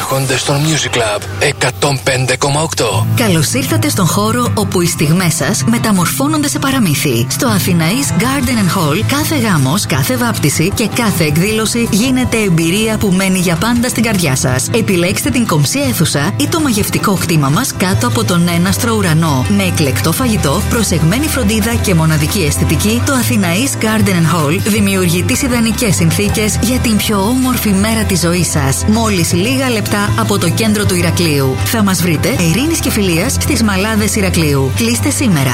έρχονται στο Music Club 105,8. Καλώς ήρθατε στον χώρο όπου οι στιγμές σας μεταμορφώνονται σε παραμύθι. Στο Αθηναής Garden and Hall, κάθε γάμος, κάθε βάπτιση και κάθε εκδήλωση γίνεται εμπειρία που μένει για πάντα στην καρδιά σας. Επιλέξτε την κομψή αίθουσα ή το μαγευτικό κτήμα μας κάτω από τον έναστρο ουρανό. Με εκλεκτό φαγητό, προσεγμένη φροντίδα και μοναδική αισθητική, το Αθηναής Garden and Hall δημιουργεί τις ιδανικές συνθήκες για την πιο όμορφη μέρα της ζωής σας. Μόλις λίγα λεπτά από το κέντρο του Ηρακλείου. Θα μας βρείτε Ειρήνης και Φιλίας στις Μαλάδες Ηρακλείου. Κλείστε σήμερα.